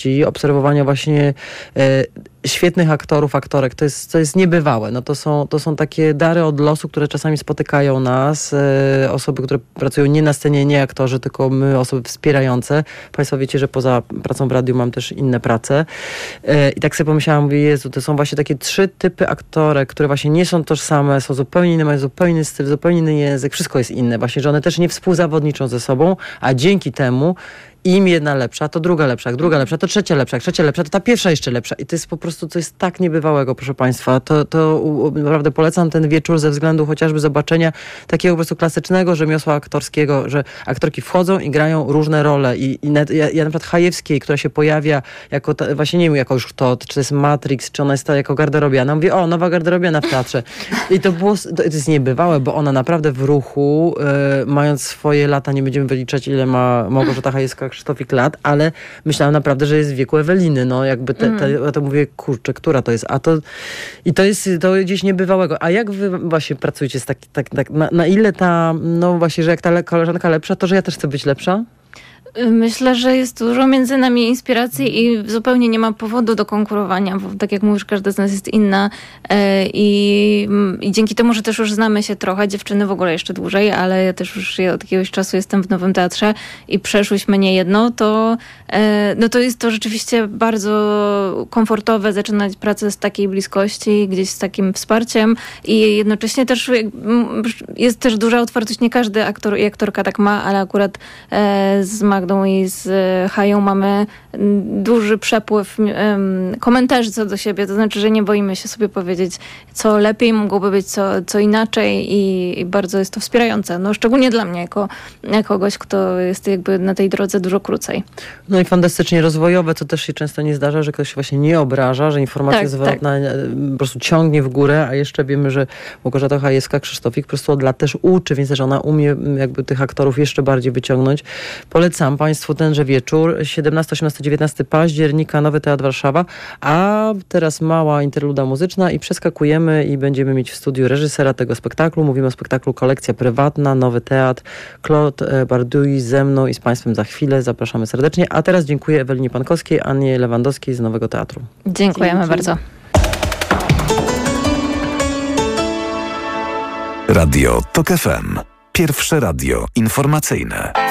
obserwowania właśnie świetnych aktorów, aktorek, to jest niebywałe. No to są takie dary od losu, które czasami spotykają nas, osoby, które pracują nie na scenie, nie aktorzy, tylko my, osoby wspierające. Państwo wiecie, że poza pracą w radiu mam też inne prace. I tak sobie pomyślałam, mówię, Jezu, to są właśnie takie 3 typy aktorek, które właśnie nie są tożsame, są zupełnie inne, mają zupełnie inny styl, zupełnie inny język, wszystko jest inne. Właśnie, że one też nie współzawodniczą ze sobą, a dzięki temu im jedna lepsza, to druga lepsza, jak druga lepsza, to trzecia lepsza, to ta pierwsza jeszcze lepsza. I to jest po prostu coś tak niebywałego, proszę Państwa. To naprawdę polecam ten wieczór ze względu chociażby zobaczenia takiego po prostu klasycznego rzemiosła aktorskiego, że aktorki wchodzą i grają różne role. Ja na przykład Chajewskiej, która się pojawia jako, właśnie nie wiem, jako już kto, czy to jest Matrix, czy ona jest jako garderobiana. Mówię, o, nowa garderobiana w teatrze. I to jest niebywałe, bo ona naprawdę w ruchu, mając swoje lata, nie będziemy wyliczać, ile ma Małgorzata Chajewska, Krzysztofik lat, ale myślałam naprawdę, że jest w wieku Eweliny. No jakby ja to mówię, kurczę, która to jest? To jest gdzieś niebywałego. A jak wy właśnie pracujecie z na ile ta, no właśnie, że jak ta koleżanka lepsza, to że ja też chcę być lepsza? Myślę, że jest dużo między nami inspiracji i zupełnie nie ma powodu do konkurowania, bo tak jak mówisz, każda z nas jest inna i dzięki temu, że też już znamy się trochę, dziewczyny w ogóle jeszcze dłużej, ale ja też już od jakiegoś czasu jestem w Nowym Teatrze i przeszłyśmy niejedno, to jest to rzeczywiście bardzo komfortowe zaczynać pracę z takiej bliskości, gdzieś z takim wsparciem i jednocześnie też jest też duża otwartość. Nie każdy aktor i aktorka tak ma, ale akurat z Magdą i z Hają mamy duży przepływ komentarzy co do siebie. To znaczy, że nie boimy się sobie powiedzieć, co lepiej mogłoby być, co inaczej i bardzo jest to wspierające. No, szczególnie dla mnie, jako kogoś, kto jest jakby na tej drodze dużo krócej. No i fantastycznie rozwojowe, co też się często nie zdarza, że ktoś się właśnie nie obraża, że informacja zwrotna po prostu ciągnie w górę, a jeszcze wiemy, że Małgorzata Chajewska, Krzysztofik po prostu od lat też uczy, więc też ona umie jakby tych aktorów jeszcze bardziej wyciągnąć. Polecam Państwu tenże wieczór, 17, 18, 19 października, Nowy Teatr Warszawa, a teraz mała interluda muzyczna i przeskakujemy i będziemy mieć w studiu reżysera tego spektaklu. Mówimy o spektaklu Kolekcja Prywatna, Nowy Teatr, Claude Bardouille ze mną i z Państwem za chwilę. Zapraszamy serdecznie. A teraz dziękuję Ewelinie Pankowskiej, Annie Lewandowskiej z Nowego Teatru. Dziękujemy bardzo. Radio TOK FM. Pierwsze radio informacyjne.